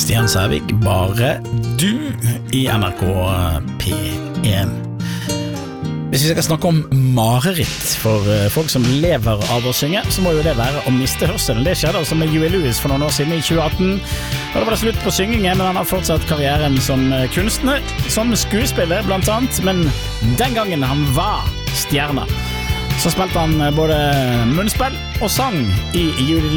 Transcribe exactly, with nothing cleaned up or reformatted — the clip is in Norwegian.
Stian Sævik, bare du i N R K P en. Hvis vi skal snakke om mareritt for folk som lever av å synge, så må jo det være å miste hørselen. Det skjedde altså med Huey Lewis for noen år siden i tjue atten. Og det var det slutt på syngingen, men han har fortsatt karrieren som kunstner, som skuespiller blant annet. Men den gangen han var stjerne, så spilte han både munnspill og sang i Huey